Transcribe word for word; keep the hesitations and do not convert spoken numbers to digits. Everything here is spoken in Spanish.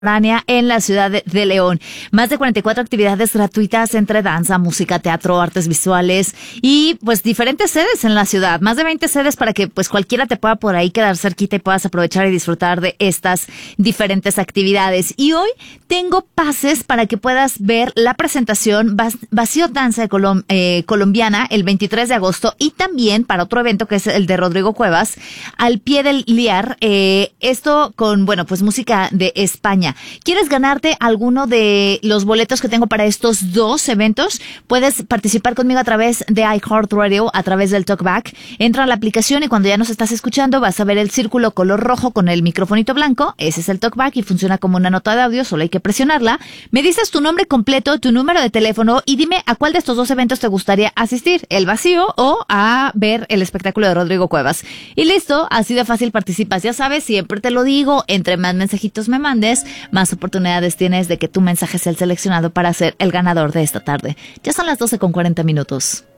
en la ciudad de, de León. Más de cuarenta y cuatro actividades gratuitas entre danza, música, teatro, artes visuales y pues diferentes sedes en la ciudad. Más de veinte sedes para que pues cualquiera te pueda por ahí quedar cerquita y puedas aprovechar y disfrutar de estas diferentes actividades. Y hoy tengo pases para que puedas ver la presentación Vacío Danza de Colom- eh, Colombiana el veintitrés de agosto y también para otro evento que es el de Rodrigo Cuevas, Al Pie del Liar. Eh, esto con, bueno, pues música de España. ¿Quieres ganarte alguno de los boletos que tengo para estos dos eventos? Puedes participar conmigo a través de iHeartRadio, a través del TalkBack. Entra a la aplicación y cuando ya nos estás escuchando vas a ver el círculo color rojo con el microfonito blanco. Ese es el TalkBack y funciona como una nota de audio, solo hay que presionarla. Me dices tu nombre completo, tu número de teléfono y dime a cuál de estos dos eventos te gustaría asistir, el vacío o a ver el espectáculo de Rodrigo Cuevas. Y listo, así de fácil participas. Ya sabes, siempre te lo digo, entre más mensajitos me mandes, más oportunidades tienes de que tu mensaje sea el seleccionado para ser el ganador de esta tarde. Ya son las doce con cuarenta minutos.